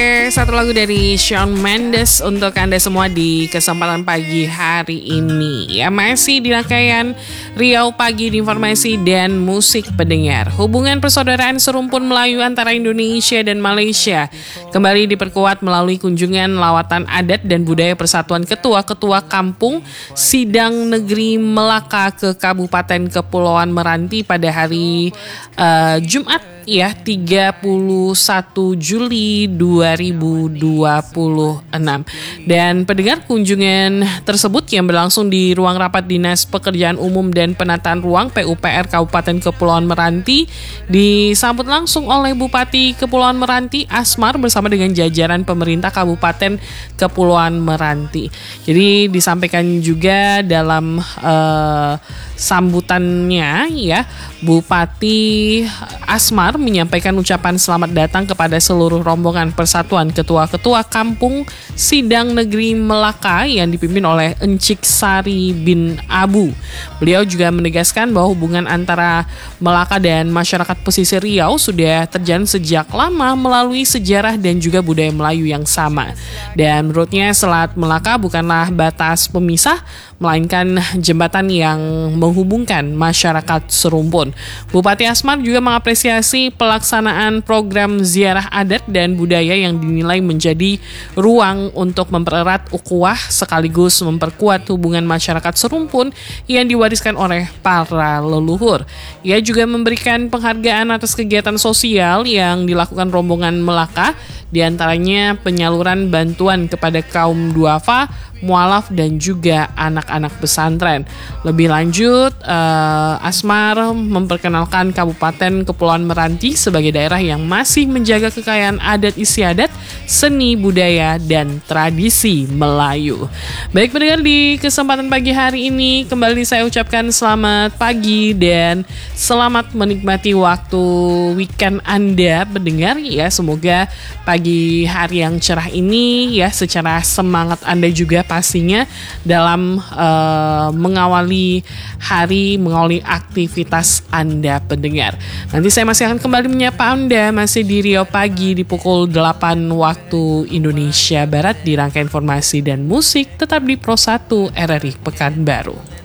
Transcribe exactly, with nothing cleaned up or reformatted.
Oke, satu lagu dari Shawn Mendes untuk Anda semua di kesempatan pagi hari ini. Ya, masih di rangkaian Riau Pagi di Informasi dan Musik Pendengar. Hubungan persaudaraan serumpun Melayu antara Indonesia dan Malaysia kembali diperkuat melalui kunjungan lawatan adat dan budaya persatuan ketua-ketua kampung Sidang Negeri Melaka ke Kabupaten Kepulauan Meranti pada hari uh, Jumat ya tiga puluh satu Juli dua ribu dua puluh enam. Dan pendengar, kunjungan tersebut yang berlangsung di ruang rapat Dinas Pekerjaan Umum dan Penataan Ruang P U P R Kabupaten Kepulauan Meranti disambut langsung oleh Bupati Kepulauan Meranti Asmar bersama dengan jajaran pemerintah Kabupaten Kepulauan Meranti. Jadi disampaikan juga dalam uh, sambutannya ya, Bupati Asmar menyampaikan ucapan selamat datang kepada seluruh rombongan persatuan ketua-ketua kampung Sidang Negeri Melaka yang dipimpin oleh Encik Sari bin Abu. Beliau juga menegaskan bahwa hubungan antara Melaka dan masyarakat pesisir Riau sudah terjalin sejak lama melalui sejarah dan juga budaya Melayu yang sama. Dan menurutnya Selat Melaka bukanlah batas pemisah, melainkan jembatan yang menghubungkan masyarakat serumpun. Bupati Asmar juga mengapresiasi pelaksanaan program ziarah adat dan budaya yang dinilai menjadi ruang untuk mempererat ukhuwah sekaligus memperkuat hubungan masyarakat serumpun yang diwariskan oleh para leluhur. Ia juga memberikan penghargaan atas kegiatan sosial yang dilakukan rombongan Melaka, diantaranya penyaluran bantuan kepada kaum duafa, mualaf dan juga anak-anak pesantren. Lebih lanjut, uh, Asmar memperkenalkan Kabupaten Kepulauan Meranti sebagai daerah yang masih menjaga kekayaan adat istiadat, seni budaya dan tradisi Melayu. Baik pendengar, di kesempatan pagi hari ini kembali saya ucapkan selamat pagi dan selamat menikmati waktu weekend Anda pendengar ya. Semoga pagi hari yang cerah ini ya, secara semangat Anda juga pastinya dalam uh, mengawali hari, mengawali aktivitas Anda pendengar. Nanti saya masih akan kembali menyapa Anda masih di Riau Pagi di pukul delapan waktu Indonesia Barat di rangkaian informasi dan musik tetap di Pro satu R R I Pekanbaru.